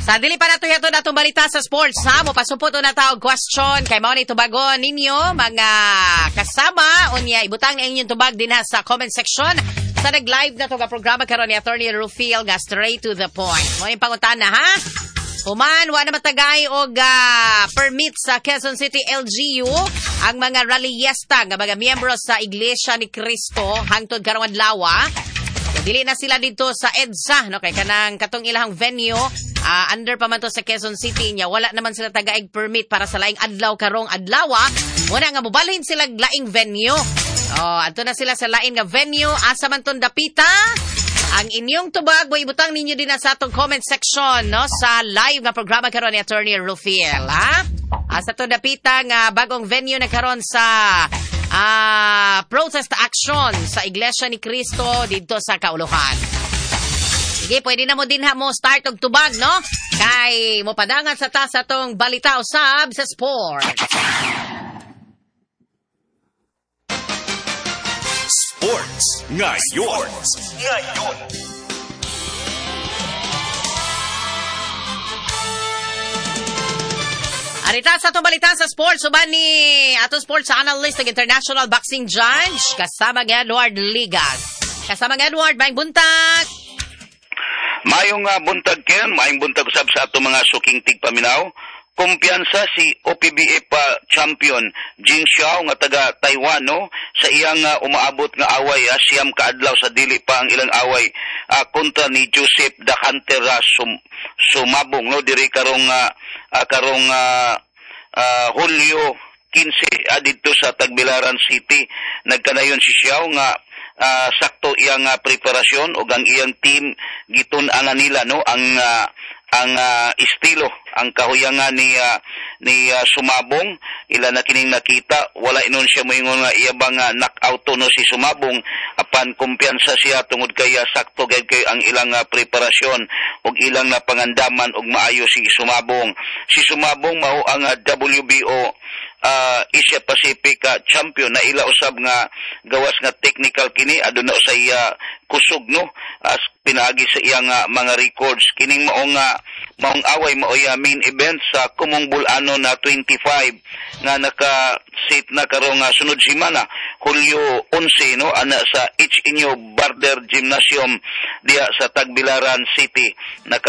Sa dili pa nato yato natong balita sa sports ha, mo pasupot na tawag question kay mao ni tubagon ninyo mga kasama unya ibutang na inyong tubag dinha sa comment section sa nag-live na to nga programa karon ni Attorney Rufil nga straight to the point. Mo yung pangutana ha. Human wa na matagay og permit sa Quezon City LGU ang mga rallyesta nga mga miyembro sa Iglesia ni Cristo hangtod karong adlaw. Dili na sila dito sa EDSA no kay kanang katong ilahang venue under pa man to sa Quezon City nya wala naman sila tagaig permit para sa laing adlaw karong adlaw. Muna nga mobalhin sila laing venue. Adto na sila sa lain nga venue asa man ton dapita. Ang inyong tubag mo ibutang ninyo din sa atong comment section no sa live nga programa karon ni Attorney Rufil ha. Asa to dapita nga bagong venue na karon sa protest action sa Iglesia ni Cristo dito sa Kauluhan. Sige, pwede na mo din mo start og tubag, no? Kay mo padangan sa tas atong balita usab sa sport. Sports ngayon. Arita sa itong balita sa sports, suban ni atong sports analyst ng International Boxing Judge, kasama ng Edward Ligas. Kasama ng Edward, maing buntag. Mayong buntag ken, maing buntag usab sa atong mga suking tigpaminaw. Kumpiyansa si OPBA champion Jing Xiao nga taga Taiwan no sa iyang umaabot nga away siyam kaadlaw sa dili pa ang ilang away kontra ni Joseph the Hunter sumabong no diri karong Hulyo 15 dito sa Tagbilaran City. Nagkanayon si Xiao nga sakto iyang preparasyon ug ang iyang team gitun-ana nila no ang estilo ang kahuyangan ni Sumabong ila na kining nakita wala inon siya moingon nga iya bang knockout no si Sumabong apan kumpiyansa siya tungod kay sakto gayud kay ang ilang preparasyon ug ilang pangandaman ug maayo si Sumabong mao ang WBO Asia Pacific champion na ila usab nga gawas nga technical kini aduna sa iya kusog no as pinaagi sa iyang mga records kining maong away maoy main event sa Kumong Bulano na 25 nga naka-sit na karong sunod semana Hulyo 11 no ana sa H. Inyo Barder Gymnasium diya sa Tagbilaran City